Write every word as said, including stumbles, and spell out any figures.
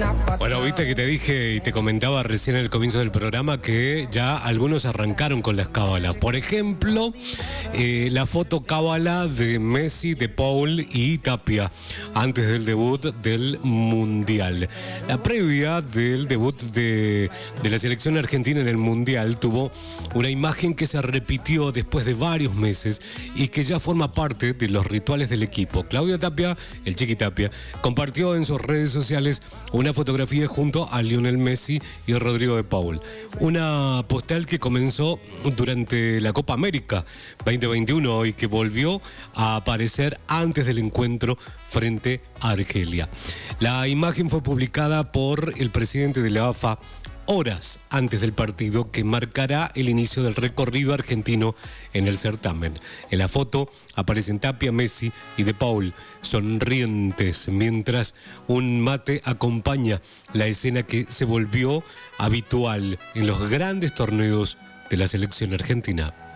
Bueno, viste que te dije y te comentaba recién en el comienzo del programa que ya algunos arrancaron con las cábalas. Por ejemplo, eh, la foto cábala de Messi, de Paul y Tapia antes del debut del Mundial. La previa del debut de, de la selección argentina en el Mundial tuvo una imagen que se repitió después de varios meses y que ya forma parte de los rituales del equipo. Claudio Tapia, el Chiqui Tapia, compartió en sus redes sociales una fotografía junto a Lionel Messi y Rodrigo de Paul. Una postal que comenzó durante la Copa América veinte veintiuno y que volvió a aparecer antes del encuentro frente a Argelia. La imagen fue publicada por el presidente de la A F A horas antes del partido que marcará el inicio del recorrido argentino en el certamen. En la foto aparecen Tapia, Messi y De Paul sonrientes, mientras un mate acompaña la escena que se volvió habitual en los grandes torneos de la selección argentina.